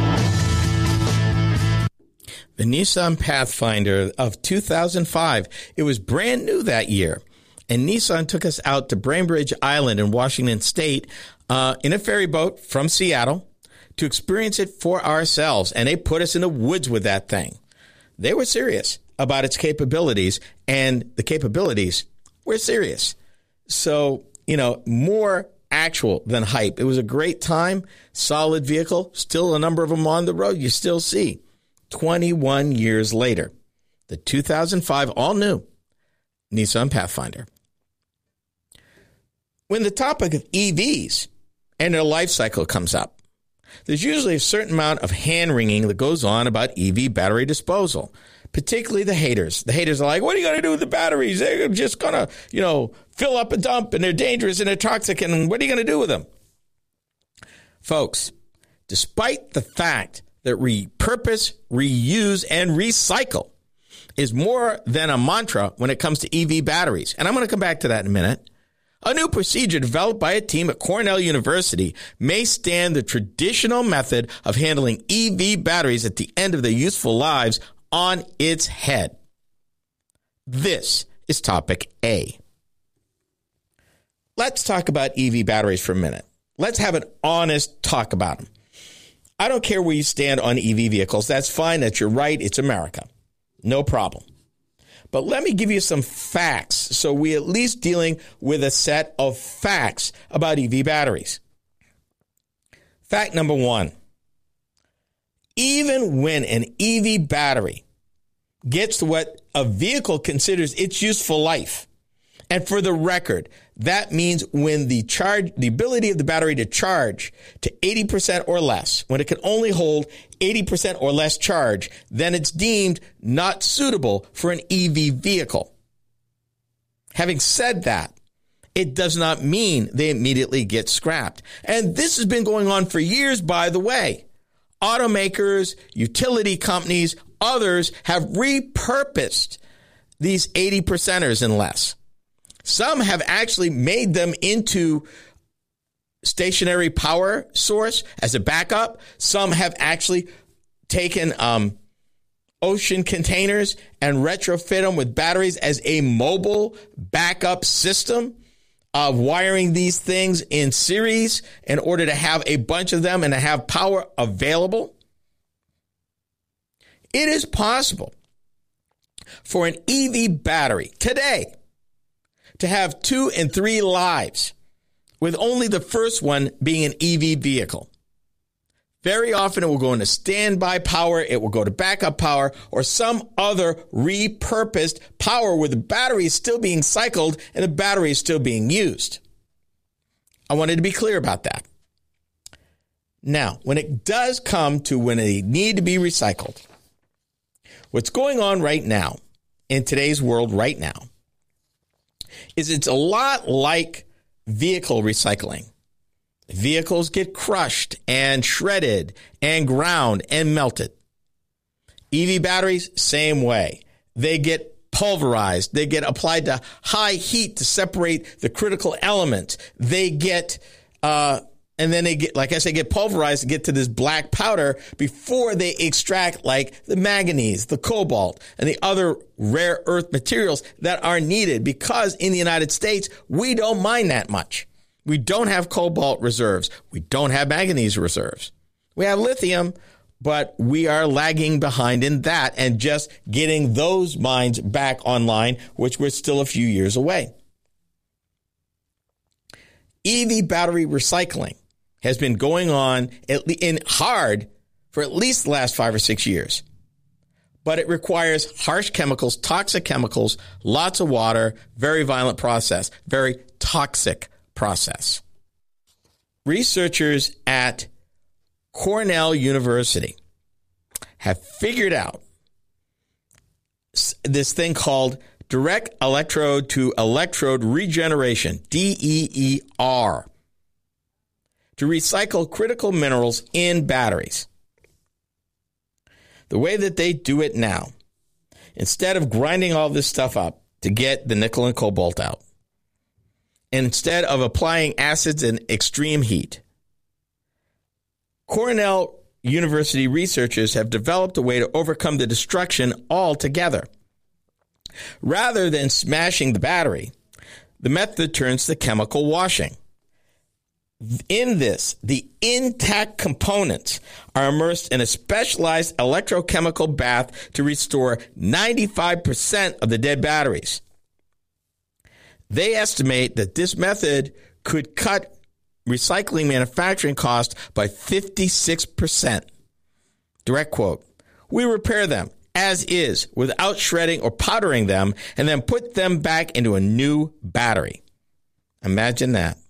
The Nissan Pathfinder of 2005. It was brand new that year. And Nissan took us out to Bainbridge Island in Washington State in a ferry boat from Seattle to experience it for ourselves. And they put us in the woods with that thing. They were serious about its capabilities, and the capabilities were serious. So, more actual than hype. It was a great time, solid vehicle, still a number of them on the road you still see. 21 years later, the 2005 all-new Nissan Pathfinder. When the topic of EVs and their life cycle comes up, there's usually a certain amount of hand-wringing that goes on about EV battery disposal, particularly the haters. The haters are like, what are you going to do with the batteries? They're just going to, fill up a dump, and they're dangerous and they're toxic, and what are you going to do with them? Folks, despite the fact that repurpose, reuse, and recycle is more than a mantra when it comes to EV batteries, and I'm going to come back to that in a minute, a new procedure developed by a team at Cornell University may stand the traditional method of handling EV batteries at the end of their useful lives on its head. This is topic A. Let's talk about EV batteries for a minute. Let's have an honest talk about them. I don't care where you stand on EV vehicles. That's fine. That's your right. It's America. No problem. But let me give you some facts so we at least dealing with a set of facts about EV batteries. Fact number 1. Even when an EV battery gets to what a vehicle considers its useful life, And for the record, that means when the ability of the battery to charge to 80% or less, when it can only hold 80% or less charge, then it's deemed not suitable for an EV vehicle. Having said that, it does not mean they immediately get scrapped. And this has been going on for years, by the way. Automakers, utility companies, others have repurposed these 80%ers and less. Some have actually made them into stationary power source as a backup. Some have actually taken ocean containers and retrofit them with batteries as a mobile backup system of wiring these things in series in order to have a bunch of them and to have power available. It is possible for an EV battery today to have 2 and 3 lives, with only the first one being an EV vehicle. Very often it will go into standby power, it will go to backup power, or some other repurposed power where the battery is still being cycled and the battery is still being used. I wanted to be clear about that. Now, when it does come to when they need to be recycled, what's going on right now, in today's world right now, is it's a lot like vehicle recycling. Vehicles get crushed and shredded and ground and melted. EV batteries, same way. They get pulverized. They get applied to high heat to separate the critical elements. They get, and then they get, like I say, get pulverized to get to this black powder before they extract like the manganese, the cobalt, and the other rare earth materials that are needed, because in the United States, we don't mine that much. We don't have cobalt reserves. We don't have manganese reserves. We have lithium, but we are lagging behind in that and just getting those mines back online, which we're still a few years away. EV battery recycling has been going on in hard for at least the last 5 or 6 years. But it requires harsh chemicals, toxic chemicals, lots of water, very violent process, very toxic process. Researchers at Cornell University have figured out this thing called direct electrode to electrode regeneration, DEER, to recycle critical minerals in batteries. The way that they do it now, instead of grinding all this stuff up to get the nickel and cobalt out, and instead of applying acids in extreme heat, Cornell University researchers have developed a way to overcome the destruction altogether. Rather than smashing the battery, the method turns to chemical washing. In this, the intact components are immersed in a specialized electrochemical bath to restore 95% of the dead batteries. They estimate that this method could cut recycling manufacturing costs by 56%. Direct quote, "We repair them as is without shredding or powdering them and then put them back into a new battery." Imagine that.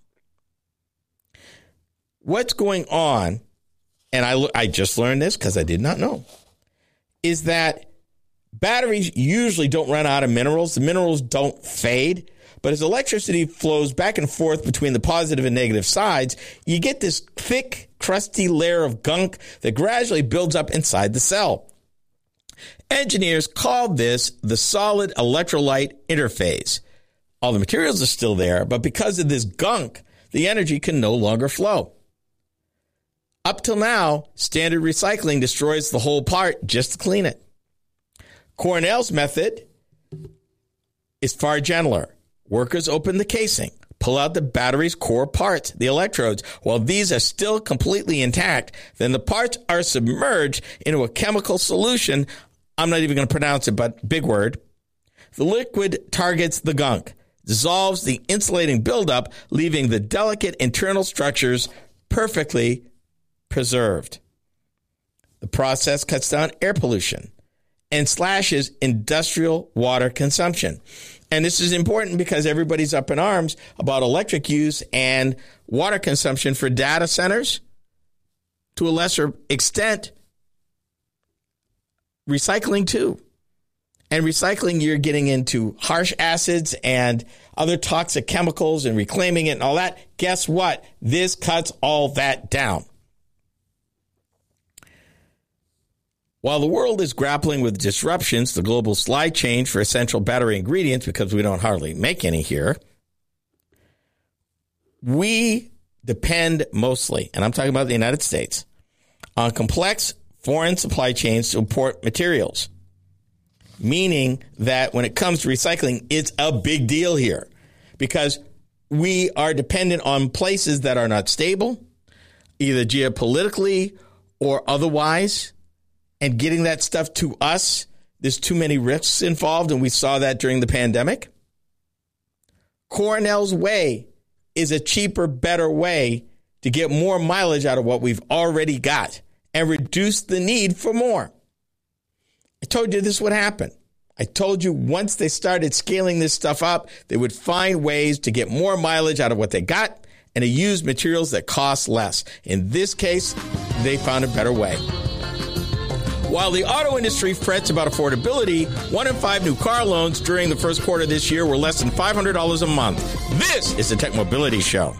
What's going on, and I just learned this because I did not know, is that batteries usually don't run out of minerals. The minerals don't fade. But as electricity flows back and forth between the positive and negative sides, you get this thick, crusty layer of gunk that gradually builds up inside the cell. Engineers call this the solid electrolyte interface. All the materials are still there, but because of this gunk, the energy can no longer flow. Up till now, standard recycling destroys the whole part just to clean it. Cornell's method is far gentler. Workers open the casing, pull out the battery's core parts, the electrodes. While these are still completely intact, then the parts are submerged into a chemical solution. I'm not even going to pronounce it, but big word. The liquid targets the gunk, dissolves the insulating buildup, leaving the delicate internal structures perfectly preserved. The process cuts down air pollution and slashes industrial water consumption. And this is important because everybody's up in arms about electric use and water consumption for data centers. To a lesser extent, recycling too. And recycling, you're getting into harsh acids and other toxic chemicals and reclaiming it and all that. Guess what? This cuts all that down. While the world is grappling with disruptions to global supply chain for essential battery ingredients, because we don't hardly make any here, we depend mostly, and I'm talking about the United States, on complex foreign supply chains to import materials. Meaning that when it comes to recycling, it's a big deal here because we are dependent on places that are not stable, either geopolitically or otherwise. And getting that stuff to us, there's too many risks involved, and we saw that during the pandemic. Cornell's Way is a cheaper, better way to get more mileage out of what we've already got and reduce the need for more. I told you this would happen. I told you once they started scaling this stuff up, they would find ways to get more mileage out of what they got and to use materials that cost less. In this case, they found a better way. While the auto industry frets about affordability, 1 in 5 new car loans during the first quarter this year were less than $500 a month. This is the Tech Mobility Show.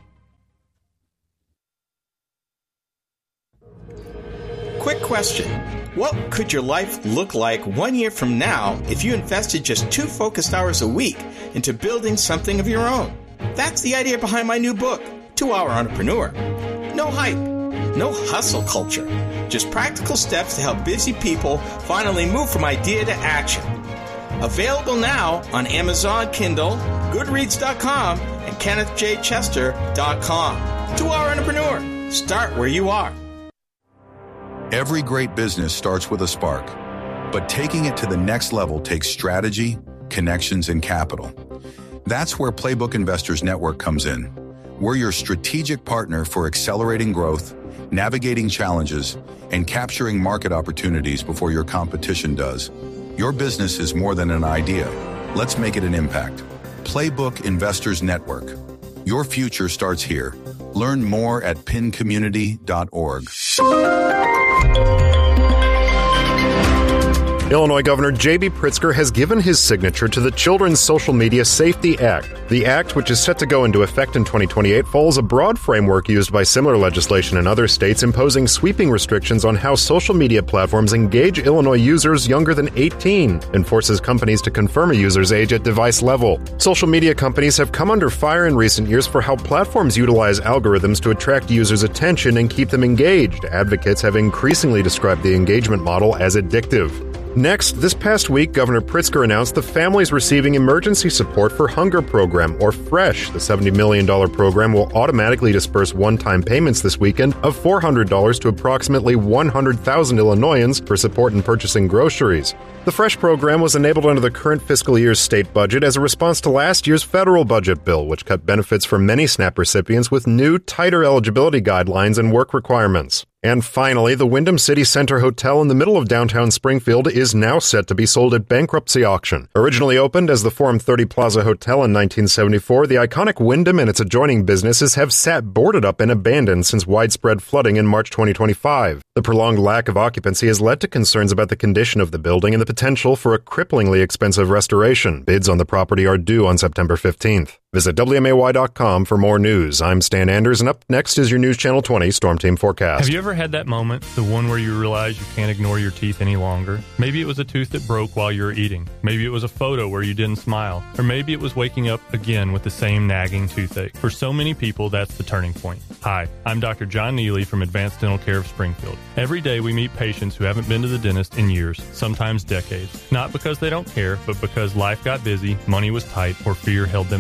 Quick question. What could your life look like 1 year from now if you invested just 2 focused hours a week into building something of your own? That's the idea behind my new book, 2 Hour Entrepreneur. No hype, no hustle culture, just practical steps to help busy people finally move from idea to action. Available now on Amazon Kindle, Goodreads.com, and KennethJChester.com. 2 Hour Entrepreneur. Start where you are. Every great business starts with a spark, but taking it to the next level takes strategy, connections, and capital. That's where Playbook Investors Network comes in. We're your strategic partner for accelerating growth, navigating challenges, and capturing market opportunities before your competition does. Your business is more than an idea. Let's make it an impact. Playbook Investors Network. Your future starts here. Learn more at pincommunity.org. Illinois Governor J.B. Pritzker has given his signature to the Children's Social Media Safety Act. The act, which is set to go into effect in 2028, follows a broad framework used by similar legislation in other states imposing sweeping restrictions on how social media platforms engage Illinois users younger than 18 and forces companies to confirm a user's age at device level. Social media companies have come under fire in recent years for how platforms utilize algorithms to attract users' attention and keep them engaged. Advocates have increasingly described the engagement model as addictive. Next, this past week, Governor Pritzker announced the Families Receiving Emergency Support for Hunger Program, or FRESH. The $70 million program will automatically disperse one-time payments this weekend of $400 to approximately 100,000 Illinoisans for support in purchasing groceries. The FRESH program was enabled under the current fiscal year's state budget as a response to last year's federal budget bill, which cut benefits for many SNAP recipients with new, tighter eligibility guidelines and work requirements. And finally, the Wyndham City Center Hotel in the middle of downtown Springfield is now set to be sold at bankruptcy auction. Originally opened as the Forum 30 Plaza Hotel in 1974, the iconic Wyndham and its adjoining businesses have sat boarded up and abandoned since widespread flooding in March 2025. The prolonged lack of occupancy has led to concerns about the condition of the building and the potential for a cripplingly expensive restoration. Bids on the property are due on September 15th. Visit WMAY.com for more news. I'm Stan Anders, and up next is your News Channel 20 Storm Team Forecast. Have you ever had that moment, the one where you realize you can't ignore your teeth any longer? Maybe it was a tooth that broke while you were eating. Maybe it was a photo where you didn't smile. Or maybe it was waking up again with the same nagging toothache. For so many people, that's the turning point. Hi, I'm Dr. John Neely from Advanced Dental Care of Springfield. Every day we meet patients who haven't been to the dentist in years, sometimes decades. Not because they don't care, but because life got busy, money was tight, or fear held them back.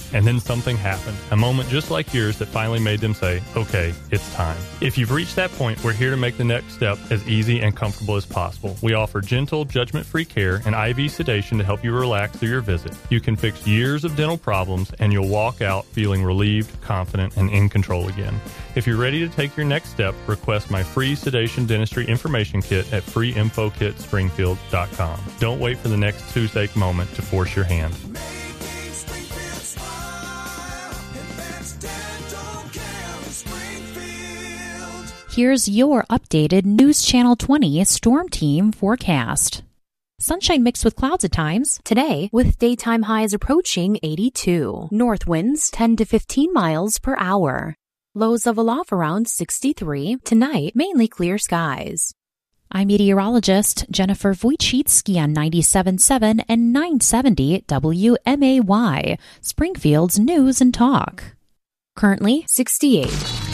And then something happened, a moment just like yours that finally made them say, okay, it's time. If you've reached that point, we're here to make the next step as easy and comfortable as possible. We offer gentle, judgment-free care and IV sedation to help you relax through your visit. You can fix years of dental problems, and you'll walk out feeling relieved, confident, and in control again. If you're ready to take your next step, request my free sedation dentistry information kit at freeinfokitspringfield.com. Don't wait for the next toothache moment to force your hand. Here's your updated News Channel 20 Storm Team forecast. Sunshine mixed with clouds at times. Today, with daytime highs approaching 82. North winds 10 to 15 miles per hour. Lows of aloft around 63. Tonight, mainly clear skies. I'm meteorologist Jennifer Wojcicki on 97.7 and 970 WMAY, Springfield's News and Talk. Currently 68.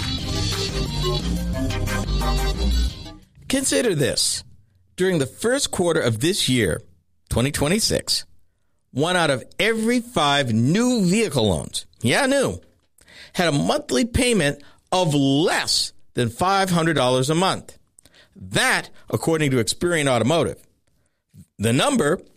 Consider this. During the first quarter of this year, 2026, 1 out of every 5 new vehicle loans, new, had a monthly payment of less than $500 a month. That, according to Experian Automotive. The number